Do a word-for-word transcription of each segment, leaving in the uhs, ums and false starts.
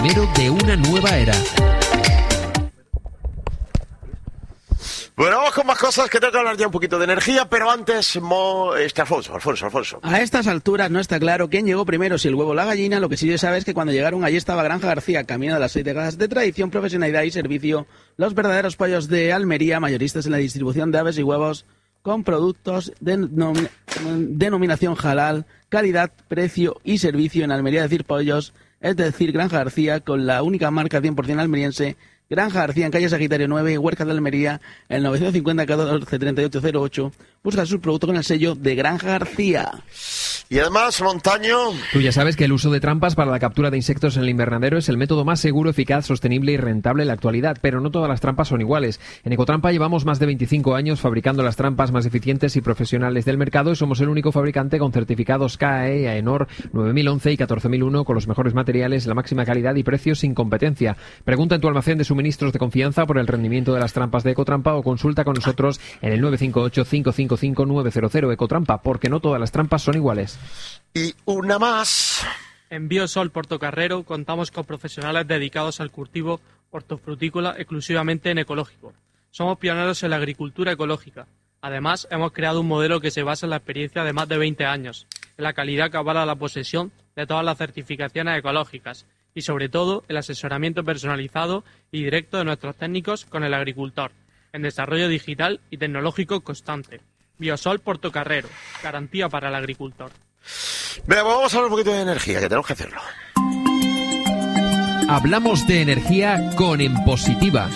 pionero de una nueva era. Bueno, vamos con más cosas, que tengo que hablar ya un poquito de energía, pero antes, Mo, este Alfonso, Alfonso, Alfonso. A estas alturas no está claro quién llegó primero, si el huevo o la gallina. Lo que sí se sabe es que cuando llegaron allí estaba Granja García, camino de las seis décadas de tradición, profesionalidad y servicio, los verdaderos pollos de Almería, mayoristas en la distribución de aves y huevos, con productos de denom- denominación halal, calidad, precio y servicio en Almería, es decir, pollos, es decir, Granja García, con la única marca cien por ciento almeriense, Granja García en calle Sagitario nueve, Huerca de Almería, el novecientos cincuenta catorce treinta y ocho cero ocho. Busca sus productos con el sello de Granja García. Y además, Montaño... Tú ya sabes que el uso de trampas para la captura de insectos en el invernadero es el método más seguro, eficaz, sostenible y rentable en la actualidad, pero no todas las trampas son iguales. En Ecotrampa llevamos más de veinticinco años fabricando las trampas más eficientes y profesionales del mercado y somos el único fabricante con certificados K A E, AENOR nueve mil once y catorce mil uno con los mejores materiales, la máxima calidad y precios sin competencia. Pregunta en tu almacén de suministros de confianza por el rendimiento de las trampas de Ecotrampa o consulta con nosotros en el nueve cinco ocho cinco cinco cinco nueve cero cero. Ecotrampa, porque no todas las trampas son iguales. Y una más. En Biosol Portocarrero contamos con profesionales dedicados al cultivo hortofrutícola exclusivamente en ecológico. Somos pioneros en la agricultura ecológica. Además, hemos creado un modelo que se basa en la experiencia de más de veinte años, en la calidad que avala la posesión de todas las certificaciones ecológicas y, sobre todo, el asesoramiento personalizado y directo de nuestros técnicos con el agricultor, en desarrollo digital y tecnológico constante. Biosol Portocarrero, garantía para el agricultor. Venga, vamos a hablar un poquito de energía, que tenemos que hacerlo. Hablamos de energía con En Positiva.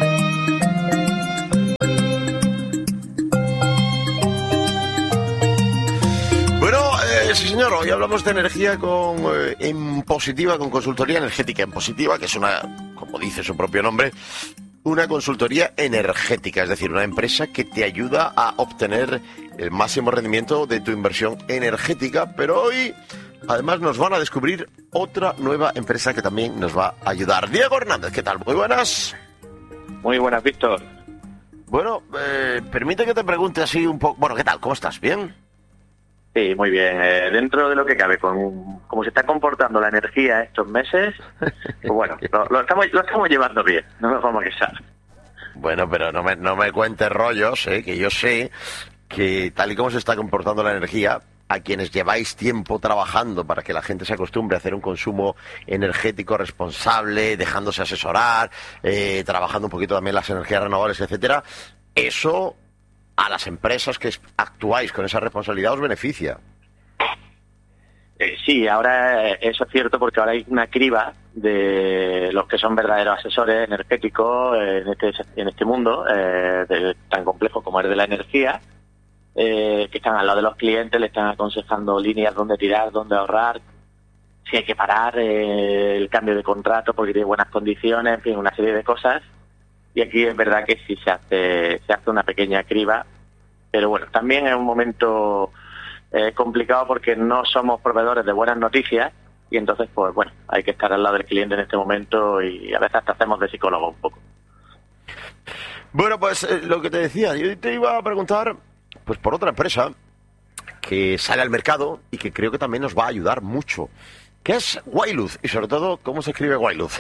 Bueno, eh, sí señor, hoy hablamos de energía con eh, En Positiva, con consultoría energética En Positiva, que es una, como dice su propio nombre, una consultoría energética, es decir, una empresa que te ayuda a obtener el máximo rendimiento de tu inversión energética, pero hoy además nos van a descubrir otra nueva empresa que también nos va a ayudar. Diego Hernández, ¿qué tal? Muy buenas. Muy buenas, Víctor. Bueno, eh, permite que te pregunte así un poco... Bueno, ¿qué tal? ¿Cómo estás? ¿Bien? Sí, muy bien. Eh, dentro de lo que cabe, con cómo se está comportando la energía estos meses, pues bueno, lo, lo, estamos, lo estamos llevando bien, no nos vamos a quejar. Bueno, pero no me, no me cuentes rollos, ¿eh? Que yo sé que tal y como se está comportando la energía, a quienes lleváis tiempo trabajando para que la gente se acostumbre a hacer un consumo energético responsable, dejándose asesorar, eh, trabajando un poquito también las energías renovables, etcétera, eso a las empresas que actuáis con esa responsabilidad os beneficia. Eh, sí, ahora eso es cierto porque ahora hay una criba de los que son verdaderos asesores energéticos en este, en este mundo eh, de, tan complejo como es de la energía, eh, que están al lado de los clientes, le están aconsejando líneas donde tirar, donde ahorrar, si hay que parar eh, el cambio de contrato porque tiene buenas condiciones, en fin, una serie de cosas. Y aquí es verdad que sí se hace, se hace una pequeña criba, pero bueno, también es un momento eh, complicado porque no somos proveedores de buenas noticias y entonces, pues bueno, hay que estar al lado del cliente en este momento y a veces hasta hacemos de psicólogo un poco. Bueno, pues eh, lo que te decía, yo te iba a preguntar pues por otra empresa que sale al mercado y que creo que también nos va a ayudar mucho, que es Wailuz, y sobre todo, ¿cómo se escribe Wailuz?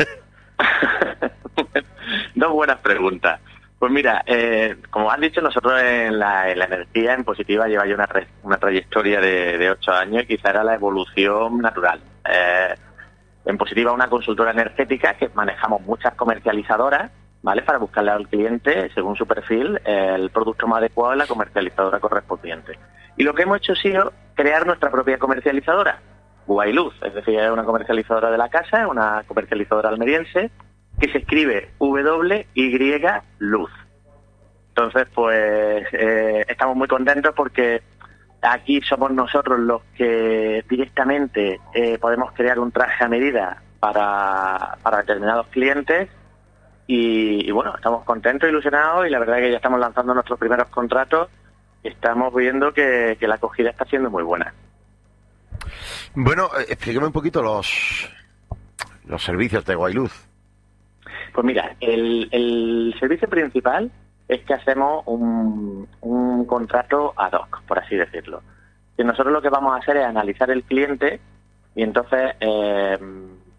Dos buenas preguntas. Pues mira, eh, como has dicho, nosotros en la, en la energía en Positiva lleva ya una, re, una trayectoria de, de ocho años y quizá era la evolución natural. Eh, en Positiva una consultora energética que manejamos muchas comercializadoras, ¿vale? Para buscarle al cliente, según su perfil, el producto más adecuado en la comercializadora correspondiente. Y lo que hemos hecho ha sido crear nuestra propia comercializadora, Wailuz, es decir, es una comercializadora de la casa, una comercializadora almeriense, que se escribe W Y Luz. Entonces, pues eh, estamos muy contentos porque aquí somos nosotros los que directamente eh, podemos crear un traje a medida para, para determinados clientes y, y bueno, estamos contentos, ilusionados y la verdad es que ya estamos lanzando nuestros primeros contratos y estamos viendo que, que la acogida está siendo muy buena. Bueno, eh, explíqueme un poquito los, los servicios de Wailuz. Pues mira, el, el servicio principal es que hacemos un, un contrato ad hoc, por así decirlo. Y nosotros lo que vamos a hacer es analizar el cliente y entonces eh,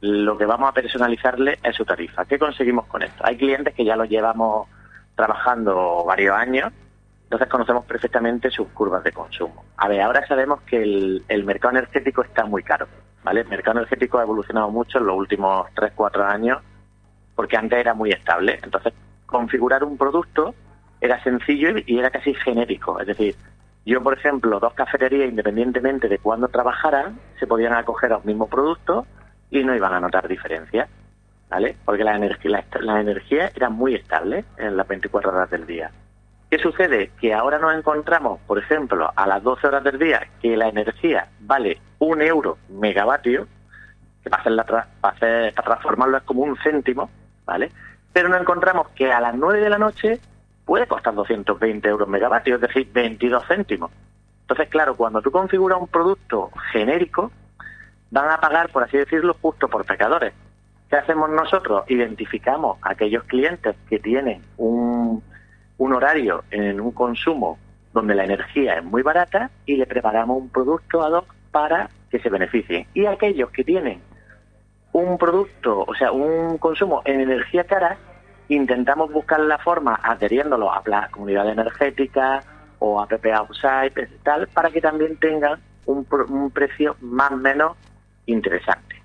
lo que vamos a personalizarle es su tarifa. ¿Qué conseguimos con esto? Hay clientes que ya lo llevamos trabajando varios años, entonces conocemos perfectamente sus curvas de consumo. A ver, ahora sabemos que el, el mercado energético está muy caro, ¿vale? El mercado energético ha evolucionado mucho en los últimos tres cuatro años, porque antes era muy estable. Entonces, configurar un producto era sencillo y era casi genérico. Es decir, yo, por ejemplo, dos cafeterías, independientemente de cuándo trabajaran, se podían acoger a un mismo producto y no iban a notar diferencias, ¿vale? Porque la energía, la, la energía era muy estable en las veinticuatro horas del día. ¿Qué sucede? Que ahora nos encontramos, por ejemplo, a las doce horas del día, que la energía vale un euro megavatio, que para, hacer la tra para, hacer, para transformarlo es como un céntimo, ¿vale? Pero nos encontramos que a las nueve de la noche puede costar doscientos veinte euros megavatio, es decir, veintidós céntimos. Entonces, claro, cuando tú configuras un producto genérico, van a pagar, por así decirlo, justo por pecadores. ¿Qué hacemos nosotros? Identificamos a aquellos clientes que tienen un, un horario en un consumo donde la energía es muy barata y le preparamos un producto ad hoc para que se beneficien. Y aquellos que tienen un producto, o sea, un consumo en energía cara, intentamos buscar la forma adheriéndolo a las comunidades energéticas o a P P A Outside, tal, para que también tengan un, un precio más o menos interesante.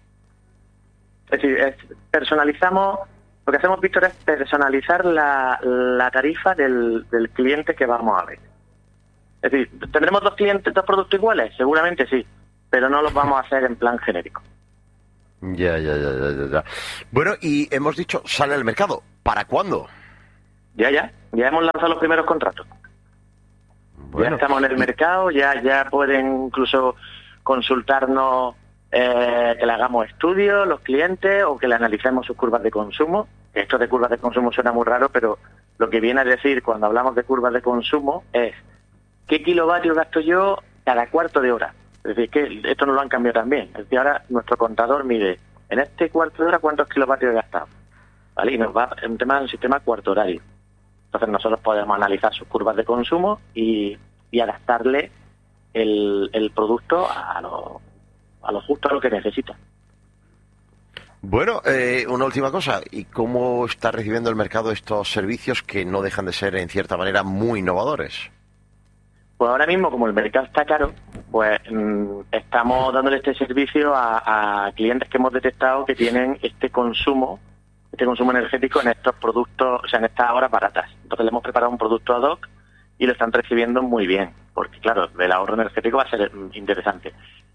Es decir, es, personalizamos, lo que hacemos, Víctor, es personalizar la, la tarifa del, del cliente que vamos a ver. Es decir, ¿tendremos dos clientes, dos productos iguales? Seguramente sí, pero no los vamos a hacer en plan genérico. Ya, ya, ya, ya, ya. Bueno, y hemos dicho, sale al mercado. ¿Para cuándo? Ya, ya. Ya hemos lanzado los primeros contratos. Bueno, ya estamos en el mercado, ya, ya pueden incluso consultarnos, eh, que le hagamos estudios los clientes o que le analicemos sus curvas de consumo. Esto de curvas de consumo suena muy raro, pero lo que viene a decir cuando hablamos de curvas de consumo es qué kilovatios gasto yo cada cuarto de hora. Es decir, que esto no lo han cambiado también. Es decir, ahora nuestro contador mide en este cuarto de hora cuántos kilovatios he gastado, ¿vale? Y nos va en un tema de un sistema cuarto horario. Entonces nosotros podemos analizar sus curvas de consumo y, y adaptarle el, el producto a lo, a lo justo a lo que necesita. Bueno, eh, una última cosa. ¿Y cómo está recibiendo el mercado estos servicios que no dejan de ser, en cierta manera, muy innovadores? Pues ahora mismo, como el mercado está caro, pues mmm, estamos dándole este servicio a, a clientes que hemos detectado que tienen este consumo, este consumo energético en estos productos, o sea, en estas horas baratas. Entonces le hemos preparado un producto ad hoc y lo están recibiendo muy bien, porque claro, el ahorro energético va a ser interesante.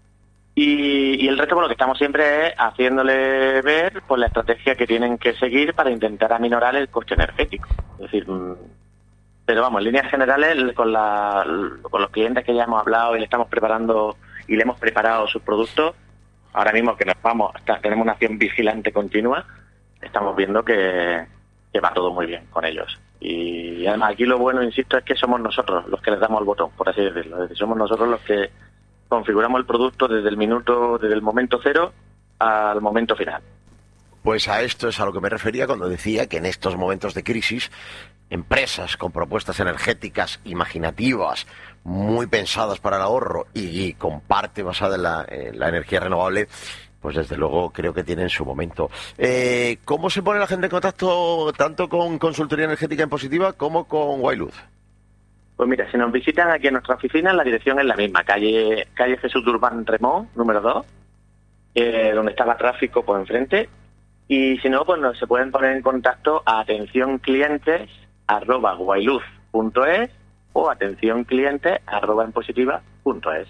Y, y el resto, bueno, lo que estamos siempre es haciéndole ver pues la estrategia que tienen que seguir para intentar aminorar el coste energético. Es decir, mmm, pero vamos, en líneas generales, con, la, con los clientes que ya hemos hablado y le estamos preparando y le hemos preparado sus productos, ahora mismo que nos vamos, está, tenemos una acción vigilante continua, estamos viendo que, que va todo muy bien con ellos. Y además aquí lo bueno, insisto, es que somos nosotros los que les damos el botón, por así decirlo. Es decir, somos nosotros los que configuramos el producto desde el minuto, desde el momento cero al momento final. Pues a esto es a lo que me refería cuando decía que en estos momentos de crisis, empresas con propuestas energéticas imaginativas, muy pensadas para el ahorro y, y con parte basada en la, en la energía renovable, pues desde luego creo que tienen su momento. Eh, ¿Cómo se pone la gente en contacto tanto con Consultoría Energética en Positiva como con Guayluz? Pues mira, si nos visitan aquí en nuestra oficina, la dirección es la misma, calle calle Jesús Durban Remón, número dos, eh, donde estaba tráfico por enfrente. Y si no, pues no, se pueden poner en contacto a atención clientes arroba guayluz punto es o atención clientes arroba en positiva punto es.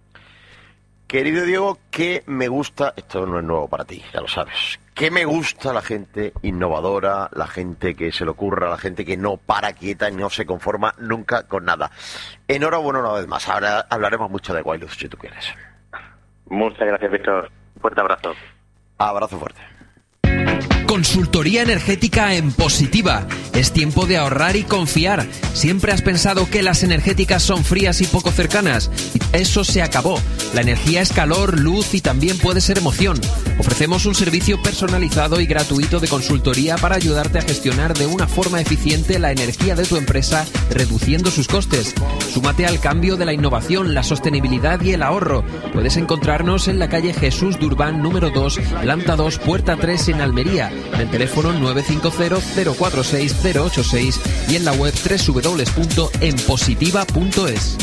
Querido Diego, que me gusta, esto no es nuevo para ti, ya lo sabes, que me gusta la gente innovadora, la gente que se le ocurra, la gente que no para quieta y no se conforma nunca con nada. Enhorabuena una vez más, ahora hablaremos mucho de Guayluz si tú quieres. Muchas gracias, Víctor. Fuerte abrazo. Abrazo fuerte. Consultoría energética en Positiva. Es tiempo de ahorrar y confiar. ¿Siempre has pensado que las energéticas son frías y poco cercanas? Eso se acabó. La energía es calor, luz y también puede ser emoción. Ofrecemos un servicio personalizado y gratuito de consultoría para ayudarte a gestionar de una forma eficiente la energía de tu empresa, reduciendo sus costes. Súmate al cambio de la innovación, la sostenibilidad y el ahorro. Puedes encontrarnos en la calle Jesús Durbán número dos, planta dos, puerta tres en Almería, en el teléfono nueve cinco cero, cero cuatro seis, cero ocho seis y en la web doble u doble u doble u punto en positiva punto es.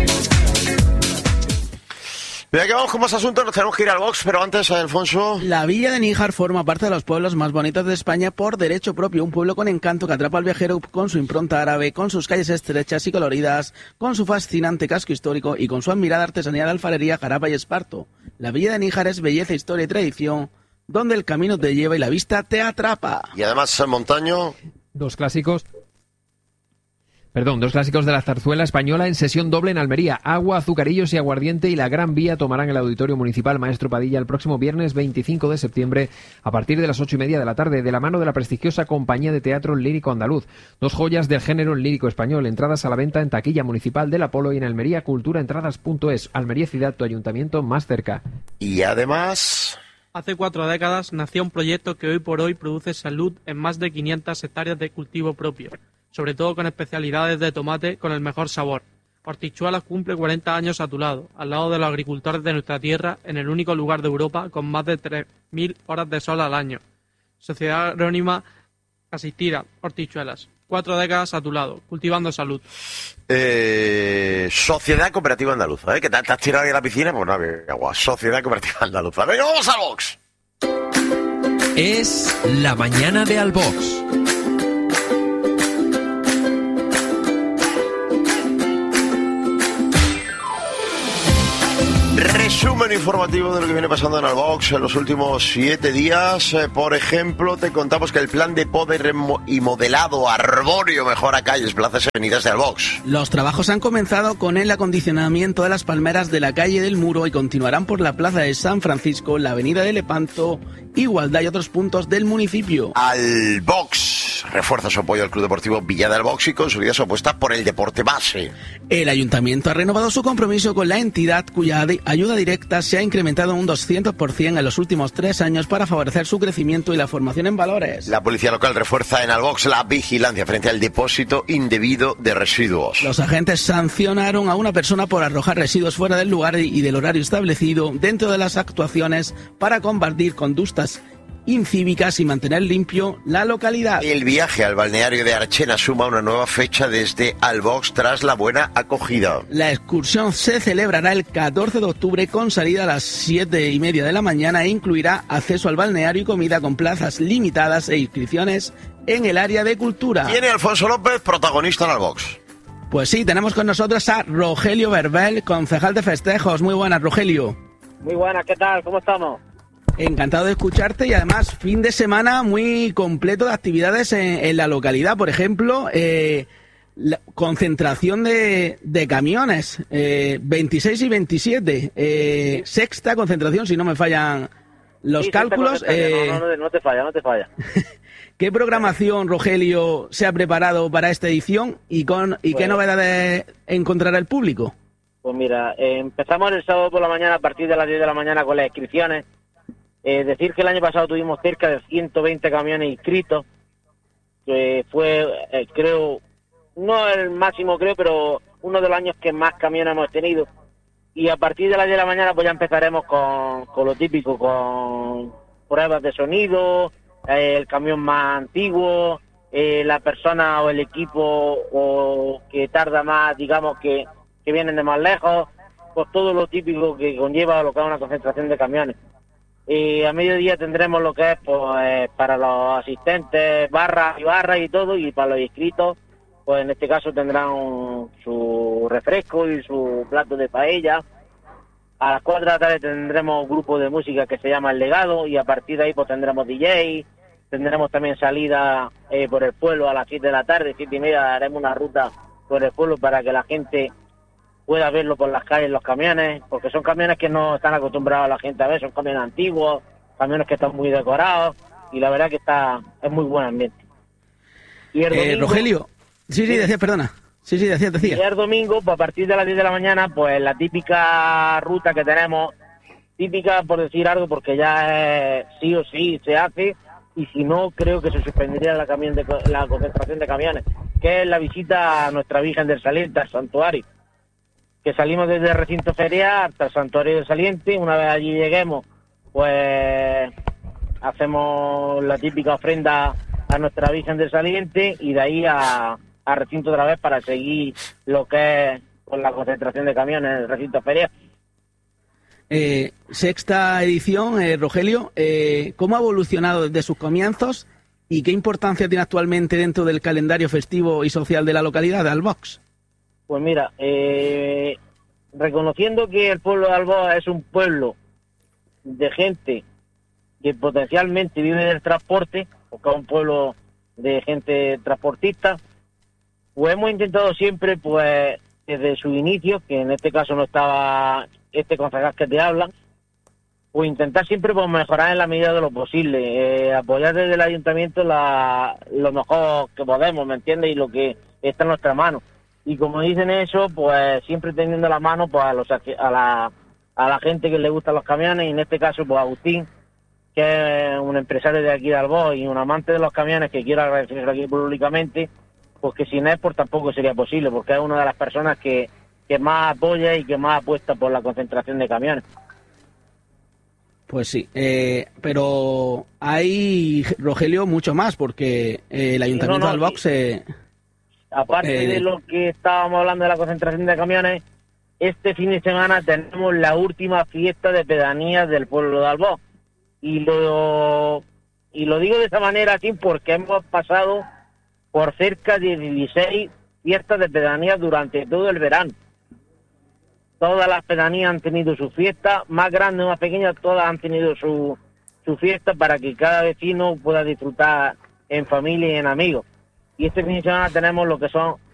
Mira que vamos con más asuntos, nos tenemos que ir al box, pero antes, Alfonso... La villa de Níjar forma parte de los pueblos más bonitos de España por derecho propio, un pueblo con encanto que atrapa al viajero con su impronta árabe, con sus calles estrechas y coloridas, con su fascinante casco histórico y con su admirada artesanía de alfarería, jarapa y esparto. La villa de Níjar es belleza, historia y tradición, donde el camino te lleva y la vista te atrapa. Y además, el montaño... Dos clásicos... Perdón, dos clásicos de la zarzuela española en sesión doble en Almería. Agua, Azucarillos y Aguardiente y La Gran Vía tomarán el Auditorio Municipal Maestro Padilla el próximo viernes veinticinco de septiembre a partir de las ocho y media de la tarde, de la mano de la prestigiosa Compañía de Teatro Lírico Andaluz. Dos joyas del género lírico español. Entradas a la venta en taquilla municipal del Apolo y en Almería Cultura Entradas punto es. Almería Ciudad, tu ayuntamiento más cerca. Y además... Hace cuatro décadas nació un proyecto que hoy por hoy produce salud en más de quinientas hectáreas de cultivo propio, sobre todo con especialidades de tomate con el mejor sabor. Hortichuelas cumple cuarenta años a tu lado, al lado de los agricultores de nuestra tierra, en el único lugar de Europa con más de tres mil horas de sol al año. Sociedad Agrónima Asistida, Hortichuelas. Cuatro décadas a tu lado, cultivando salud. Eh, Sociedad Cooperativa Andaluza, ¿eh? ¿Qué tal? ¿Te has tirado ahí a la piscina? Pues no había agua. Sociedad Cooperativa Andaluza. ¡Venga, vamos al box! Es la mañana de Albox. Resumen informativo de lo que viene pasando en Albox en los últimos siete días. Eh, por ejemplo, te contamos que el plan de poda y modelado arbóreo mejora calles, plazas y avenidas de Albox. Los trabajos han comenzado con el acondicionamiento de las palmeras de la calle del Muro y continuarán por la plaza de San Francisco, la avenida de Lepanto, Igualdad y otros puntos del municipio. Albox refuerza su apoyo al Club Deportivo Villa de Albox y consolida su apuesta por el deporte base. El ayuntamiento ha renovado su compromiso con la entidad, cuya ayuda directa se ha incrementado un doscientos por ciento en los últimos tres años para favorecer su crecimiento y la formación en valores. La policía local refuerza en Albox la vigilancia frente al depósito indebido de residuos. Los agentes sancionaron a una persona por arrojar residuos fuera del lugar y del horario establecido dentro de las actuaciones para combatir conductas incívicas y mantener limpio la localidad. El viaje al balneario de Archena suma una nueva fecha desde Albox tras la buena acogida. La excursión se celebrará el catorce de octubre con salida a las siete y media de la mañana e incluirá acceso al balneario y comida con plazas limitadas e inscripciones en el área de cultura. Viene Alfonso López, protagonista en Albox. Pues sí, tenemos con nosotros a Rogelio Verbel, concejal de festejos. Muy buenas, Rogelio. Muy buenas, ¿qué tal? ¿Cómo estamos? Encantado de escucharte y además fin de semana muy completo de actividades en, en la localidad. Por ejemplo, eh, la concentración de, de camiones, eh, veintiséis y veintisiete. Eh, sexta concentración, si no me fallan los sí, cálculos. Eh... No, no, no te falla, no te falla. ¿Qué programación, Rogelio, se ha preparado para esta edición y, con, y pues, qué novedades encontrará el público? Pues mira, eh, empezamos el sábado por la mañana a partir de las diez de la mañana con las inscripciones. Eh, decir que el año pasado tuvimos cerca de ciento veinte camiones inscritos, que fue, eh, creo, no el máximo creo, pero uno de los años que más camiones hemos tenido. Y a partir de las diez de la mañana pues ya empezaremos con, con lo típico, con pruebas de sonido, eh, el camión más antiguo, eh, la persona o el equipo o que tarda más, digamos, que, que vienen de más lejos, pues todo lo típico que conlleva lo que es una concentración de camiones. Y a mediodía tendremos lo que es pues eh, para los asistentes barras y barras y todo, y para los inscritos pues en este caso tendrán un, su refresco y su plato de paella. A las cuatro de la tarde tendremos un grupo de música que se llama El Legado, y a partir de ahí pues tendremos D J, tendremos también salida eh, por el pueblo a las siete de la tarde, siete y media haremos una ruta por el pueblo para que la gente pueda verlo por las calles, los camiones, porque son camiones que no están acostumbrados a la gente a ver, son camiones antiguos, camiones que están muy decorados, y la verdad que está es muy buen ambiente. Y el domingo, eh, Rogelio, sí, sí, decía, perdona. Sí, sí, decía, decía. Y el domingo, pues a partir de las diez de la mañana, pues la típica ruta que tenemos, típica por decir algo, porque ya es, sí o sí se hace, y si no, creo que se suspendería la, camión de, la concentración de camiones, que es la visita a nuestra Virgen del Saliente, al santuario. Que salimos desde el recinto ferial hasta el santuario del Saliente, una vez allí lleguemos, pues hacemos la típica ofrenda a nuestra Virgen del Saliente y de ahí a, a recinto otra vez para seguir lo que es con la concentración de camiones en el recinto ferial. Eh, sexta edición, eh, Rogelio, eh, ¿cómo ha evolucionado desde sus comienzos y qué importancia tiene actualmente dentro del calendario festivo y social de la localidad de Albox? Pues mira, eh, reconociendo que el pueblo de Albox es un pueblo de gente que potencialmente vive del transporte, porque es un pueblo de gente transportista, pues hemos intentado siempre, pues desde su inicio, que en este caso no estaba este concejal que te habla, pues intentar siempre pues, mejorar en la medida de lo posible, eh, apoyar desde el ayuntamiento la, lo mejor que podemos, ¿me entiendes? Y lo que está en nuestra mano. Y como dicen eso, pues siempre teniendo la mano pues a, los, a, la, a la gente que le gustan los camiones, y en este caso pues Agustín, que es un empresario de aquí de Albox y un amante de los camiones, que quiero agradecer aquí públicamente, pues que sin él pues tampoco sería posible, porque es una de las personas que, que más apoya y que más apuesta por la concentración de camiones. Pues sí, eh, pero hay, Rogelio, mucho más, porque eh, el Ayuntamiento no, no, de Albox... Eh, aparte eh, de lo que estábamos hablando de la concentración de camiones, este fin de semana tenemos la última fiesta de pedanías del pueblo de Albox. Y lo, y lo digo de esa manera así porque hemos pasado por cerca de dieciséis fiestas de pedanías durante todo el verano. Todas las pedanías han tenido su fiesta, más grandes o más pequeñas, todas han tenido su, su fiesta para que cada vecino pueda disfrutar en familia y en amigos. Y este fin de semana tenemos lo que son